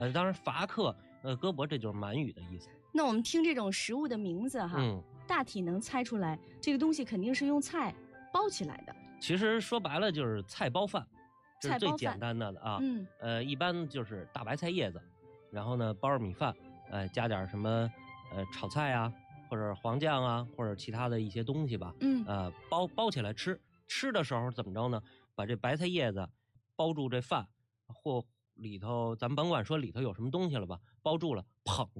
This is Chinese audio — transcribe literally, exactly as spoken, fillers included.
呃，当然伐克，呃，胳膊这就是满语的意思。 那我们听这种食物的名字哈， 嗯， 大体能猜出来，这个东西肯定是用菜包起来的。 其实说白了就是菜包饭，这是菜包饭最简单的了啊。 嗯， 呃，一般就是大白菜叶子，然后呢包着米饭，呃，加点什么呃炒菜啊，或者黄酱啊，或者其他的一些东西吧。 嗯呃，包包起来吃。吃的时候怎么着呢？把这白菜叶子包住这饭，或里头咱甭管说里头有什么东西了吧，包住了，捧